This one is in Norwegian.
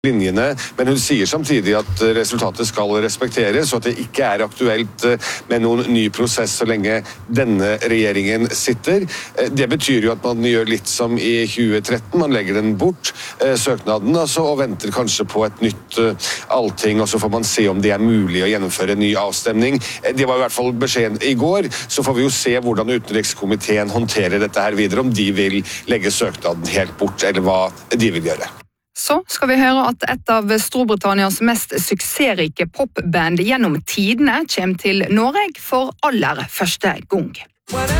linjene, men hun sier samtidig at resultatet skal respekteres, og at det ikke er aktuelt med noen ny prosess så lenge denne regjeringen sitter. Det betyr jo at man gjør litt som i 2013, man legger den bort, søknaden, altså, og venter kanskje på et nytt allting, og så får man se om det er mulig å gjennomføre en ny avstemning. Det var i hvert fall beskjeden i går, så får vi jo se hvordan utenrikskomiteen håndterer dette her videre, om de vil legge søknaden helt bort, eller hva de vil gjøre. Så skal vi høre at et av Storbritannias mest suksessrike popband gjennom tidene kommer til Norge for aller første gang.